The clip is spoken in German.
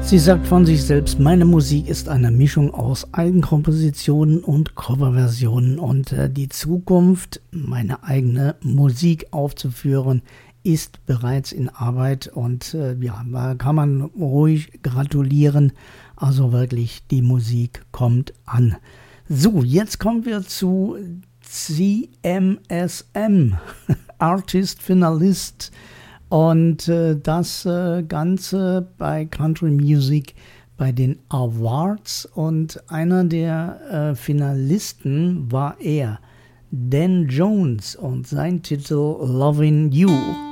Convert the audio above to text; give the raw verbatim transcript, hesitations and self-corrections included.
Sie sagt von sich selbst, meine Musik ist eine Mischung aus Eigenkompositionen und Coverversionen und äh, die Zukunft, meine eigene Musik aufzuführen, ist bereits in Arbeit und äh, ja, da kann man ruhig gratulieren. Also wirklich, die Musik kommt an. So, jetzt kommen wir zu C M S M, Artist Finalist. Und äh, das äh, Ganze bei Country Music bei den Awards. Und einer der äh, Finalisten war er, Dan Jones, und sein Titel Lovin' You.